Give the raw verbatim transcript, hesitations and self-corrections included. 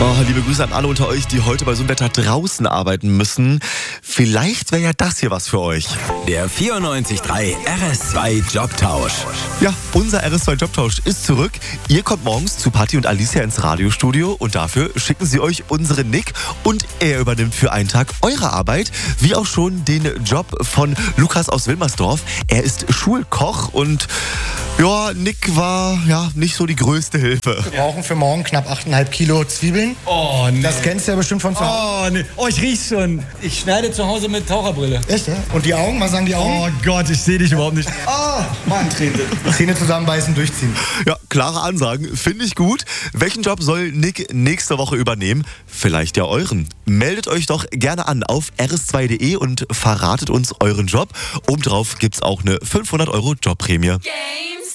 Oh, liebe Grüße an alle unter euch, die heute bei so einem Wetter draußen arbeiten müssen. Vielleicht wäre ja das hier was für euch. Der vierundneunzig Komma drei R S zwei Jobtausch. Ja, unser R S zwei Jobtausch ist zurück. Ihr kommt morgens zu Patti und Alicia ins Radiostudio und dafür schicken sie euch unseren Nick und er übernimmt für einen Tag eure Arbeit, wie auch schon den Job von Lukas aus Wilmersdorf. Er ist Schulkoch und ja, Nick war ja nicht so die größte Hilfe. Wir brauchen für morgen knapp acht Komma fünf Kilo Zwiebeln. Oh, nee. Das kennst du ja bestimmt von zu Hause. Oh, nee. Oh, ich riech's schon. Ich schneide zu Hause mit Taucherbrille. Echt, ja? Und die Augen, was sagen die Augen? Oh Gott, ich sehe dich überhaupt nicht. Oh, Mann, Träne. Zähne zusammenbeißen, durchziehen. Ja, klare Ansagen, finde ich gut. Welchen Job soll Nick nächste Woche übernehmen? Vielleicht ja euren. Meldet euch doch gerne an auf r s zwei punkt d e und verratet uns euren Job. Obendrauf gibt's auch eine fünfhundert Euro Jobprämie. Games